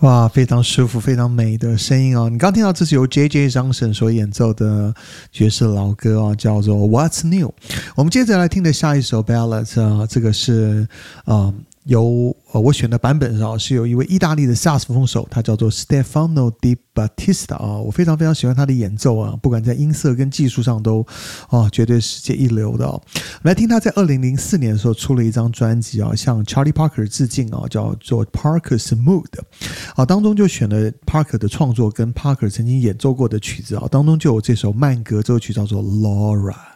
哇，非常舒服，非常美的声音哦！你刚听到这是由 J.J. Johnson 所演奏的爵士老歌哦，叫做 What's New。我们接着来听的下一首 Ballad，这个是由我选的版本是由一位意大利的萨克斯风手，他叫做 Stefano Di Battista 我非常非常喜欢他的演奏不管在音色跟技术上都绝对世界一流的我们来听他在2004年的时候出了一张专辑向 Charlie Parker 致敬叫做 Parker's Mood 当中就选了 Parker 的创作跟 Parker 曾经演奏过的曲子当中就有这首慢歌，这首曲叫做 Laura。